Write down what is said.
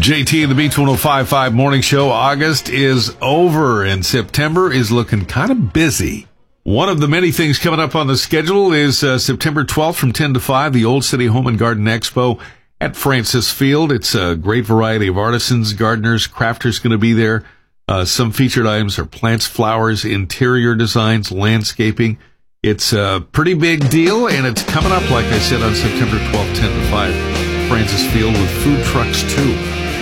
JT and the Beach 105.5 Morning Show. August is over and September is looking kind of busy. One of the many things coming up on the schedule is September 12th from 10 to 5, the Old City Home and Garden Expo at Francis Field. It's a great variety of artisans, gardeners, crafters going to be there. Some featured items are plants, flowers, interior designs, landscaping. It's a pretty big deal, and it's coming up, like I said, on September 12th, 10 to 5, Francis Field, with food trucks too.